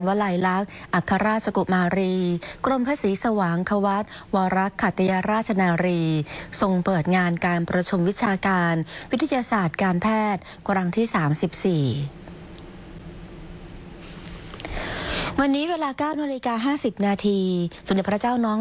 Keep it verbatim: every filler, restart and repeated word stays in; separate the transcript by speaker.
Speaker 1: วลัยลักษณ์อัครราชกุมารีกรมพระศรีสว่างควัตวรขัตยราชนารีทรงเปิดงานการประชุมวิชาการวิทยาศาสตร์การแพทย์ครั้งที่สามสิบสี่วันนี้เวลา เก้านาฬิกาห้าสิบนาทีสมเด็จพระเจ้าน้อง